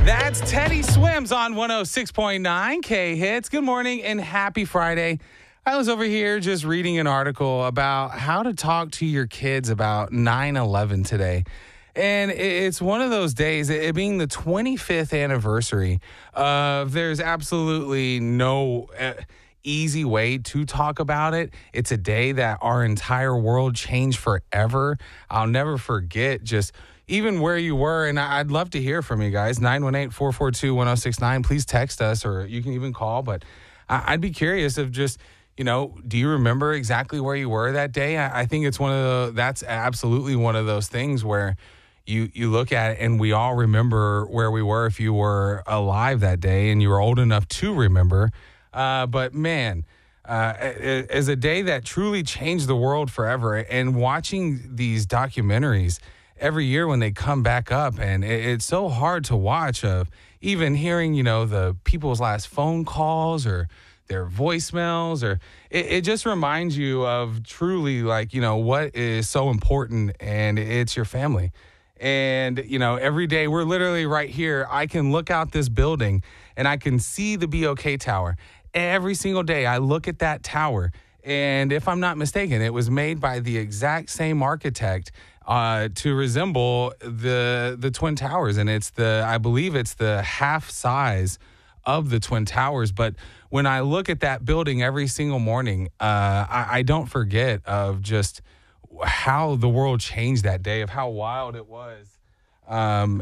That's Teddy Swims on 106.9 K-Hits. Good morning and happy Friday. I was over here just reading an article about how to talk to your kids about 9/11 today. And it's one of those days, it being the 25th anniversary of there's absolutely no easy way to talk about it. It's a day that our entire world changed forever. I'll never forget just even where you were, and I'd love to hear from you guys. 918-442-1069. Please text us, or you can even call. But I'd be curious of just, do you remember exactly where you were that day? I think it's that's absolutely one of those things where you look at it and we all remember where we were if you were alive that day and you were old enough to remember. But man, is a day that truly changed the world forever. And watching these documentaries every year when they come back up, and it's so hard to watch of even hearing, the people's last phone calls or their voicemails, or it just reminds you of truly what is so important, and it's your family. And, every day we're literally right here. I can look out this building and I can see the BOK Tower. Every single day I look at that tower. And if I'm not mistaken, it was made by the exact same architect to resemble the Twin Towers. And I believe it's the half size of the Twin Towers. But when I look at that building every single morning, I don't forget of just how the world changed that day, of how wild it was. And,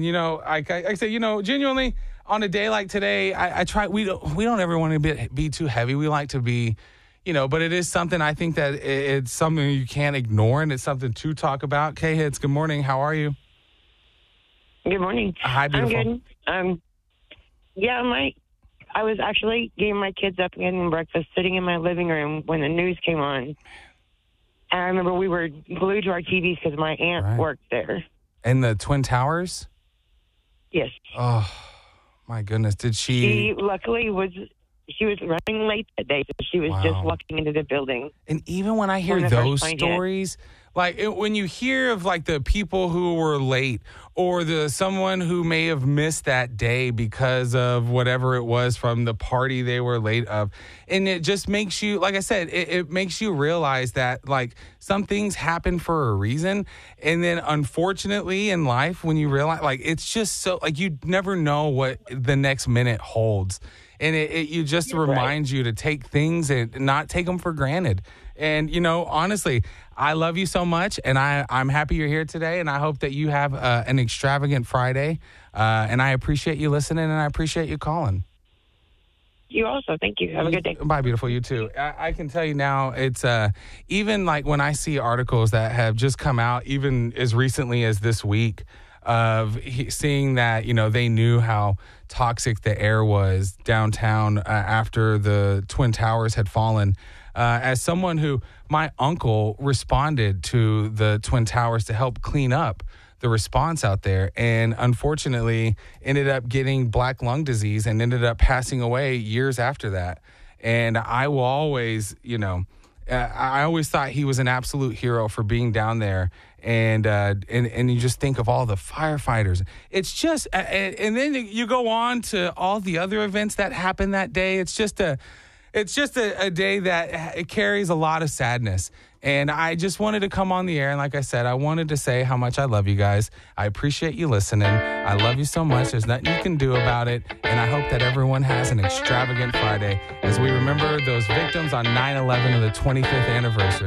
I say, genuinely on a day like today, I try, we don't ever want to be too heavy. We like to be, but it is something, I think that it's something you can't ignore, and it's something to talk about. K-Hits, good morning. How are you? Good morning. Hi, beautiful. I'm good. I was actually getting my kids up and getting breakfast, sitting in my living room when the news came on. And I remember we were glued to our TVs because my aunt worked there. And the Twin Towers? Yes. Oh, my goodness. Did she? She luckily she was running late that day, so she was just walking into the building. And even when I hear those stories, when you hear of the people who were late, or someone who may have missed that day because of whatever it was from the party they were late of, and it just makes you, like I said, it makes you realize that some things happen for a reason, and then unfortunately in life, when you realize it's just so you never know what the next minute holds. And it just reminds you to take things and not take them for granted. And, honestly, I love you so much, and I'm happy you're here today, and I hope that you have an extravagant Friday. And I appreciate you listening, and I appreciate you calling. You also. Thank you. Have a good day. Bye, beautiful. You too. I can tell you now, it's even when I see articles that have just come out, even as recently as this week, of seeing that, they knew how toxic the air was downtown after the Twin Towers had fallen. As someone who, my uncle responded to the Twin Towers to help clean up the response out there, and unfortunately ended up getting black lung disease and ended up passing away years after that. And I will always, I always thought he was an absolute hero for being down there. And you just think of all the firefighters. It's just, and then you go on to all the other events that happened that day. It's just a day that it carries a lot of sadness. And I just wanted to come on the air, and like I said, I wanted to say how much I love you guys. I appreciate you listening. I love you so much. There's nothing you can do about it. And I hope that everyone has an extravagant Friday as we remember those victims on 9/11 of the 25th anniversary.